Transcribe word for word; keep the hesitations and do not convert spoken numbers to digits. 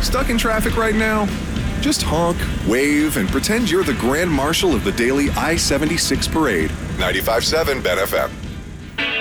Stuck in traffic right now? Just honk, wave, and pretend you're the Grand Marshal of the daily I seventy-six parade. ninety-five point seven B E N F M.